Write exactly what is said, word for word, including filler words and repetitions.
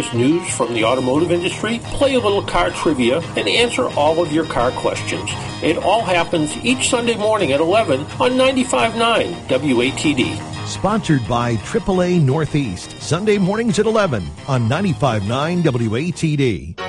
latest news from the automotive industry, play a little car trivia, and answer all of your car questions. It all happens each Sunday morning at eleven on ninety-five point nine W A T D. Sponsored by triple A Northeast, Sunday mornings at eleven on ninety-five point nine W A T D.